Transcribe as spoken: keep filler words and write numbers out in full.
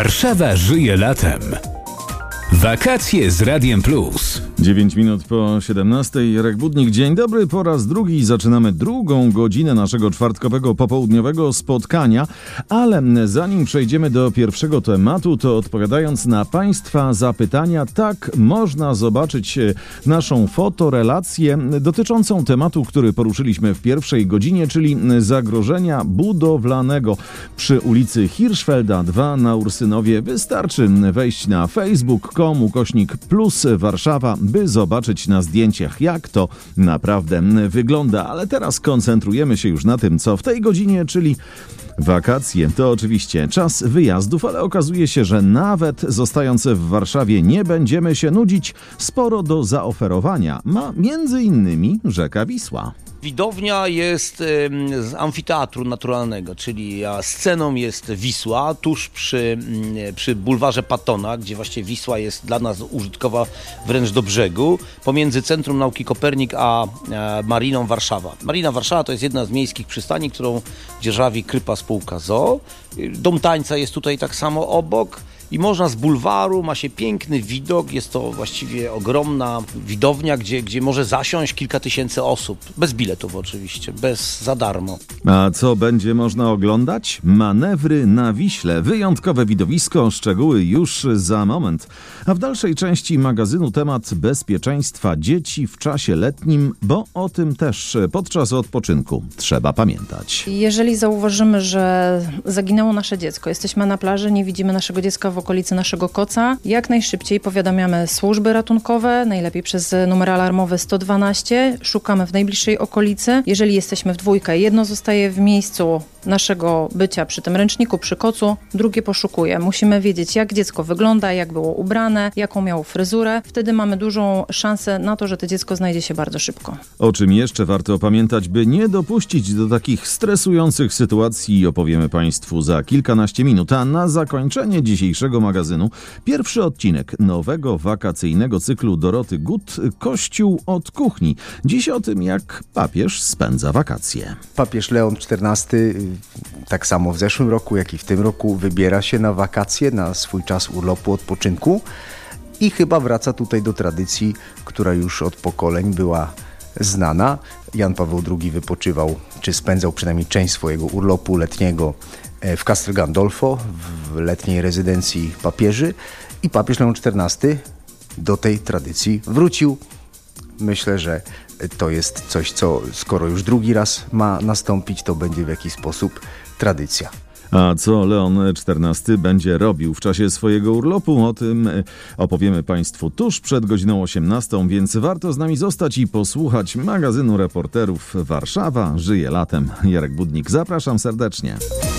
Warszawa żyje latem. Wakacje z Radiem Plus. dziewięć minut po siedemnastej. Jarek Budnik, dzień dobry. Po raz drugi zaczynamy drugą godzinę naszego czwartkowego popołudniowego spotkania, ale zanim przejdziemy do pierwszego tematu, to odpowiadając na Państwa zapytania, tak można zobaczyć naszą fotorelację dotyczącą tematu, który poruszyliśmy w pierwszej godzinie, czyli zagrożenia budowlanego przy ulicy Hirschfelda dwa na Ursynowie. Wystarczy wejść na facebook kropka com ukośnik plus Warszawa, by zobaczyć na zdjęciach, jak to naprawdę wygląda. Ale teraz koncentrujemy się już na tym, co w tej godzinie, czyli wakacje. To oczywiście czas wyjazdów, ale okazuje się, że nawet zostając w Warszawie nie będziemy się nudzić. Sporo do zaoferowania ma między innymi rzeka Wisła. Widownia jest z amfiteatru naturalnego, czyli sceną jest Wisła, tuż przy, przy bulwarze Pattona, gdzie właśnie Wisła jest dla nas użytkowa wręcz do brzegu, pomiędzy Centrum Nauki Kopernik a Mariną Warszawa. Marina Warszawa to jest jedna z miejskich przystani, którą dzierżawi Krypa spółka z o o. Dom tańca jest tutaj tak samo obok. I można z bulwaru, ma się piękny widok, jest to właściwie ogromna widownia, gdzie, gdzie może zasiąść kilka tysięcy osób. Bez biletów oczywiście, bez za darmo. A co będzie można oglądać? Manewry na Wiśle. Wyjątkowe widowisko, szczegóły już za moment. A w dalszej części magazynu temat bezpieczeństwa dzieci w czasie letnim, bo o tym też podczas odpoczynku trzeba pamiętać. Jeżeli zauważymy, że zaginęło nasze dziecko, jesteśmy na plaży, nie widzimy naszego dziecka w okolicy naszego koca, jak najszybciej powiadamiamy służby ratunkowe, najlepiej przez numer alarmowy sto dwanaście, szukamy w najbliższej okolicy. Jeżeli jesteśmy w dwójkę, jedno zostaje w miejscu naszego bycia przy tym ręczniku, przy kocu, drugie poszukuje. Musimy wiedzieć, jak dziecko wygląda, jak było ubrane, jaką miało fryzurę. Wtedy mamy dużą szansę na to, że to dziecko znajdzie się bardzo szybko. O czym jeszcze warto pamiętać, by nie dopuścić do takich stresujących sytuacji, opowiemy Państwu za kilkanaście minut. A na zakończenie dzisiejszego magazynu pierwszy odcinek nowego wakacyjnego cyklu Doroty Gut Kościół od kuchni. Dziś o tym, jak papież spędza wakacje. Papież Leon czternasty tak samo w zeszłym roku, jak i w tym roku wybiera się na wakacje, na swój czas urlopu, odpoczynku i chyba wraca tutaj do tradycji, która już od pokoleń była znana. Jan Paweł drugi wypoczywał, czy spędzał przynajmniej część swojego urlopu letniego w Castel Gandolfo, w letniej rezydencji papieży, i papież Leon czternasty do tej tradycji wrócił. Myślę, że to jest coś, co skoro już drugi raz ma nastąpić, to będzie w jakiś sposób tradycja. A co Leon czternasty będzie robił w czasie swojego urlopu? O tym opowiemy Państwu tuż przed godziną osiemnastą, więc warto z nami zostać i posłuchać magazynu reporterów Warszawa żyje latem. Jarek Budnik, zapraszam serdecznie.